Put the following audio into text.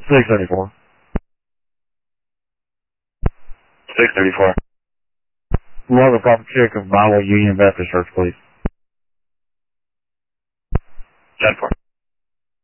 634. 634. Log a proper check of Bible Union Baptist Church, please. 10-4.